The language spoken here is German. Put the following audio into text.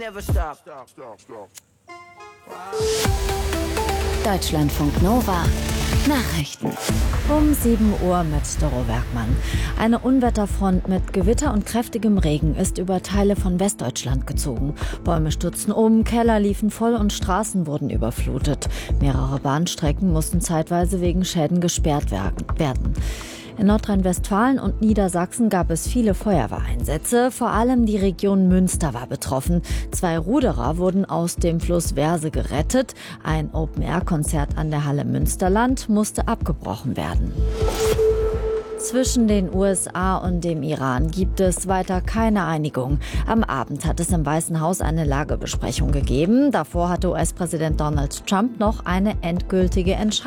Deutschlandfunk Nova Nachrichten. Um 7 Uhr mit Doro Bergmann. Eine Unwetterfront mit Gewitter und kräftigem Regen ist über Teile von Westdeutschland gezogen. Bäume stürzten um, Keller liefen voll und Straßen wurden überflutet. Mehrere Bahnstrecken mussten zeitweise wegen Schäden gesperrt werden. In Nordrhein-Westfalen und Niedersachsen gab es viele Feuerwehreinsätze. Vor allem die Region Münster war betroffen. 2 Ruderer wurden aus dem Fluss Verse gerettet. Ein Open-Air-Konzert an der Halle Münsterland musste abgebrochen werden. Zwischen den USA und dem Iran gibt es weiter keine Einigung. Am Abend hat es im Weißen Haus eine Lagebesprechung gegeben. Davor hatte US-Präsident Donald Trump noch eine endgültige Entscheidung